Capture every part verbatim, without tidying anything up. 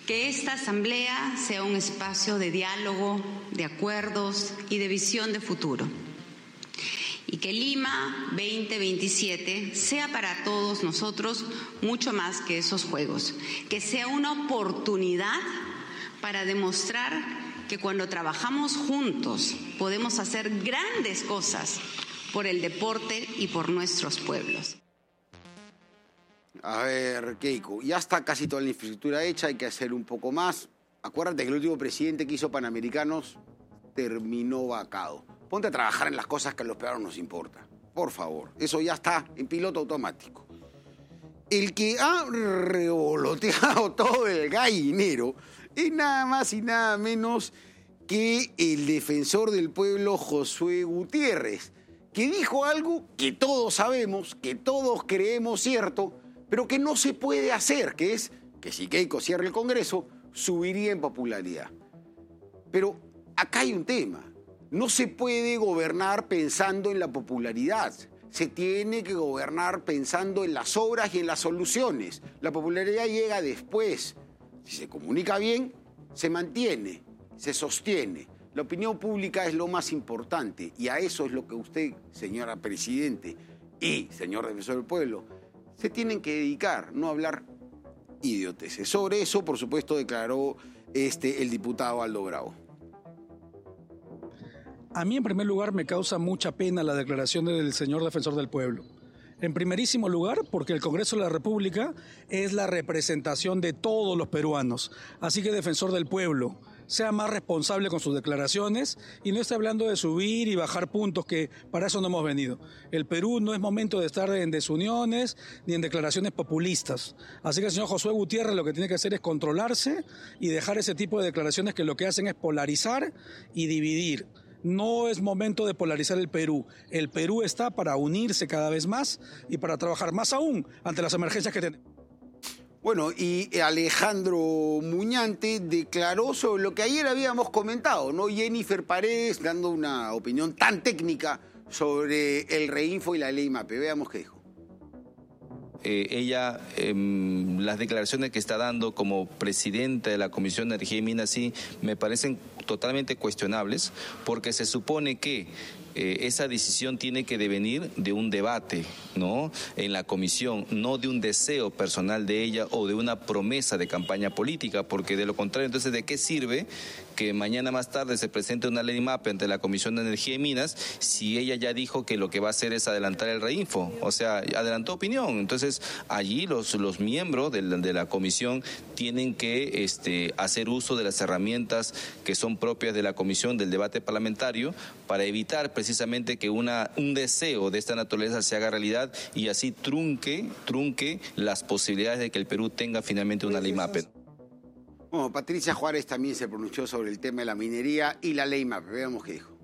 Que esta asamblea sea un espacio de diálogo, de acuerdos y de visión de futuro. Y que Lima veinte veintisiete sea para todos nosotros mucho más que esos juegos. Que sea una oportunidad para demostrar que cuando trabajamos juntos podemos hacer grandes cosas por el deporte y por nuestros pueblos. A ver, Keiko, ya está casi toda la infraestructura hecha, hay que hacer un poco más. Acuérdate que el último presidente que hizo Panamericanos terminó vacado. Ponte a trabajar en las cosas que a los peruanos nos importa. Por favor, eso ya está en piloto automático. El que ha revoloteado todo el gallinero es nada más y nada menos que el defensor del pueblo Josué Gutiérrez, que dijo algo que todos sabemos, que todos creemos cierto, pero que no se puede hacer, que es que si Keiko cierra el Congreso, subiría en popularidad. Pero acá hay un tema. No se puede gobernar pensando en la popularidad. Se tiene que gobernar pensando en las obras y en las soluciones. La popularidad llega después. Si se comunica bien, se mantiene, se sostiene. La opinión pública es lo más importante y a eso es lo que usted, señora Presidente y señor Defensor del Pueblo, se tienen que dedicar, no hablar idioteces. Sobre eso, por supuesto, declaró este, el diputado Aldo Bravo. A mí, en primer lugar, me causa mucha pena la declaración del señor Defensor del Pueblo. En primerísimo lugar, porque el Congreso de la República es la representación de todos los peruanos. Así que, Defensor del Pueblo, sea más responsable con sus declaraciones y no esté hablando de subir y bajar puntos, que para eso no hemos venido. El Perú no es momento de estar en desuniones ni en declaraciones populistas. Así que el señor Josué Gutiérrez lo que tiene que hacer es controlarse y dejar ese tipo de declaraciones que lo que hacen es polarizar y dividir. No es momento de polarizar el Perú. El Perú está para unirse cada vez más y para trabajar más aún ante las emergencias que tenemos. Bueno, y Alejandro Muñante declaró sobre lo que ayer habíamos comentado, ¿no? Jennifer Paredes dando una opinión tan técnica sobre el Reinfo y la ley MAPE. Veamos qué dijo. Eh, ella, eh, las declaraciones que está dando como presidenta de la Comisión de Energía y Minas, sí, me parecen totalmente cuestionables, porque se supone que eh, esa decisión tiene que devenir de un debate, ¿no?, en la comisión, no de un deseo personal de ella o de una promesa de campaña política, porque de lo contrario, entonces, ¿de qué sirve que mañana más tarde se presente una ley MAPE ante la Comisión de Energía y Minas si ella ya dijo que lo que va a hacer es adelantar el Reinfo? O sea, adelantó opinión. Entonces, allí los, los miembros de la, de la comisión tienen que este, hacer uso de las herramientas que son propias de la comisión, del debate parlamentario, para evitar precisamente que una, un deseo de esta naturaleza se haga realidad y así trunque, trunque las posibilidades de que el Perú tenga finalmente una ley MAPE. Bueno, Patricia Juárez también se pronunció sobre el tema de la minería y la ley MAPE. Veamos qué dijo.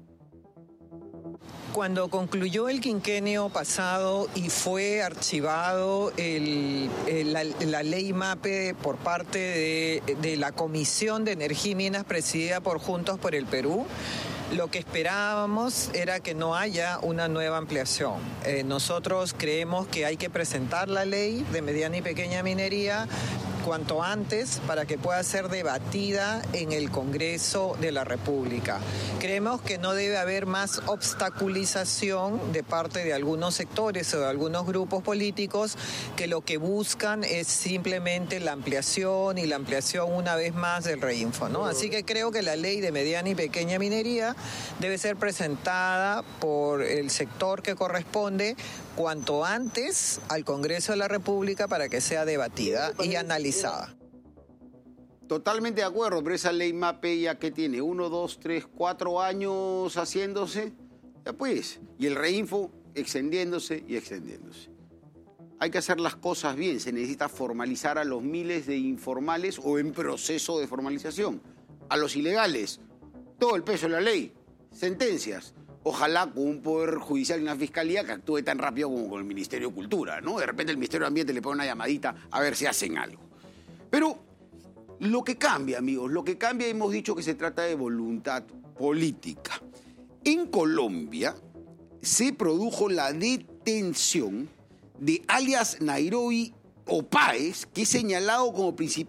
Cuando concluyó el quinquenio pasado y fue archivado el, el, la, la ley MAPE por parte de, de la Comisión de Energía y Minas presidida por Juntos por el Perú, lo que esperábamos era que no haya una nueva ampliación. Eh, nosotros creemos que hay que presentar la ley de mediana y pequeña minería cuanto antes para que pueda ser debatida en el Congreso de la República. Creemos que no debe haber más obstaculización de parte de algunos sectores o de algunos grupos políticos que lo que buscan es simplemente la ampliación y la ampliación una vez más del Reinfo, ¿no? Así que creo que la ley de mediana y pequeña minería debe ser presentada por el sector que corresponde cuanto antes al Congreso de la República para que sea debatida y analizada. Totalmente de acuerdo, pero esa ley MAPE ya que tiene uno, dos, tres, cuatro años haciéndose, ya pues, y el Reinfo extendiéndose y extendiéndose. Hay que hacer las cosas bien, se necesita formalizar a los miles de informales o en proceso de formalización, a los ilegales, todo el peso de la ley, sentencias. Ojalá con un poder judicial y una fiscalía que actúe tan rápido como con el Ministerio de Cultura, ¿no? De repente el Ministerio de Ambiente le pone una llamadita a ver si hacen algo. Pero lo que cambia, amigos, lo que cambia, hemos dicho que se trata de voluntad política. En Colombia se produjo la detención de alias Nairobi Opáez, que es señalado como principal